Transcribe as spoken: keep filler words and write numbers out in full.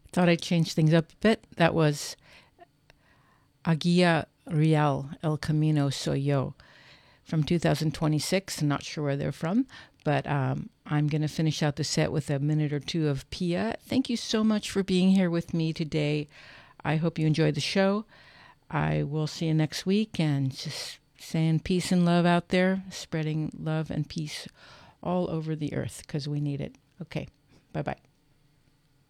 Thought I'd change things up a bit. That was Aguia Real, El Camino Soy Yo from two thousand twenty-six. I'm not sure where they're from, but um, I'm going to finish out the set with a minute or two of Pia. Thank you so much for being here with me today. I hope you enjoyed the show. I will see you next week, and just saying peace and love out there, spreading love and peace all over the earth because we need it. Okay, bye-bye.